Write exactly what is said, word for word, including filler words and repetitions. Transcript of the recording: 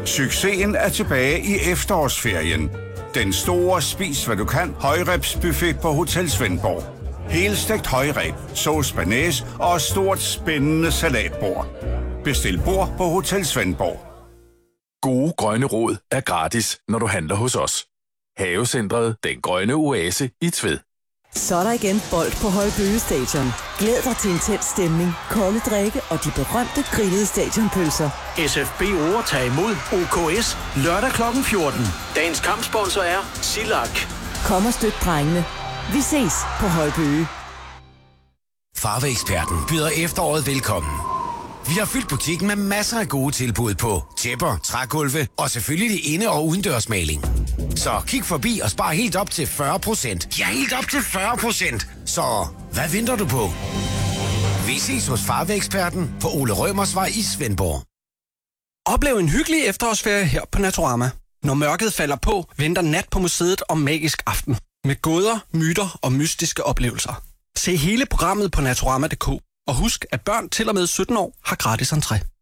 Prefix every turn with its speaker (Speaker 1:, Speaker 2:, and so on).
Speaker 1: Succesen er tilbage i efterårsferien. Den store spis, hvad du kan, højrebsbuffet på Hotel Svendborg. Helstegt højreb, sauce banæs og stort spændende salatbord. Bestil bord på Hotel Svendborg.
Speaker 2: Gode grønne råd er gratis, når du handler hos os. Havecentret Den Grønne Oase i Tved.
Speaker 3: Så er der igen bold på Højbøge Stadion. Glæd dig til intens stemning, kolde drikke og de berømte grillede stadionpølser.
Speaker 4: S F B O tager imod O K S lørdag klokken fjorten. Dagens kampsponsor er Silak.
Speaker 3: Kom og støt drengene. Vi ses på Højbøge.
Speaker 5: Farveeksperten byder efteråret velkommen. Vi har fyldt butikken med masser af gode tilbud på tæpper, trægulve og selvfølgelig inde- og udendørsmaling. Så kig forbi og spar helt op til fyrre procent. Ja, helt op til fyrre procent. Så hvad venter du på? Vi ses hos Farveeksperten på Ole Rømersvej i Svendborg.
Speaker 6: Oplev en hyggelig efterårsferie her på Naturama. Når mørket falder på, venter Nat på museet om magisk aften. Med gåder, myter og mystiske oplevelser. Se hele programmet på naturama punktum d k. Og husk, at børn til og med sytten år har gratis entré.